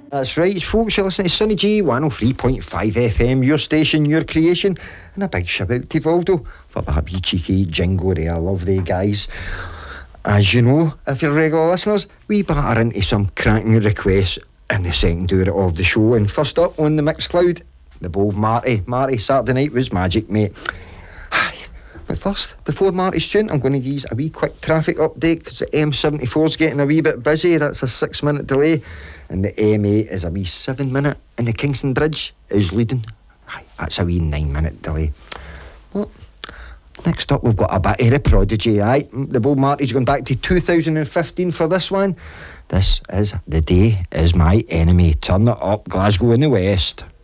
That's right, folks. You're listening to Sunny G 103.5 FM, your station, your creation. And a big shout out to Valdo for that wee cheeky jingle there. I love they guys. As you know, if you're regular listeners, we batter into some cracking requests in the second hour of the show. And first up on the Mixcloud, the bold Marty. Marty, Saturday night was magic, mate. But first, before Marty's tune, I'm going to use a wee quick traffic update because the M74's getting a wee bit busy. That's a 6-minute delay. And the M8 is a wee 7-minute. And the Kingston Bridge is leading. Aye, that's a wee 9-minute delay. Well, next up, we've got a bit of the Prodigy. Aye, the bold Marty's going back to 2015 for this one. This is The Day Is My Enemy. Turn it up, Glasgow in the West.